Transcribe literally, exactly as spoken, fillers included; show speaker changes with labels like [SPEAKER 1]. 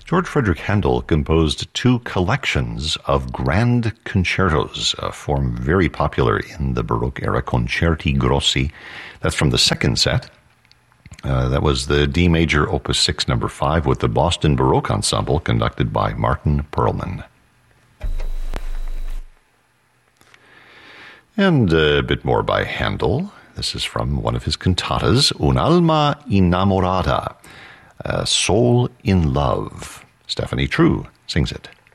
[SPEAKER 1] George Frederick Handel composed two collections of grand concertos, a form very popular in the Baroque era, concerti grossi. That's from the second set. Uh, that was the D major, opus six, number five, with the Boston Baroque Ensemble, conducted by Martin Perlman. And a bit more by Handel. This is from one of his cantatas, Un'alma innamorata, a soul in love. Stephanie True sings it.